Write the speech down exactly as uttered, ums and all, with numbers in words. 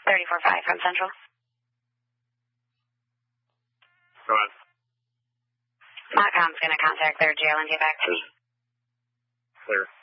thirty-four five from Central. Go ahead. Montcom's going to contact their jail and get back to me. Clear.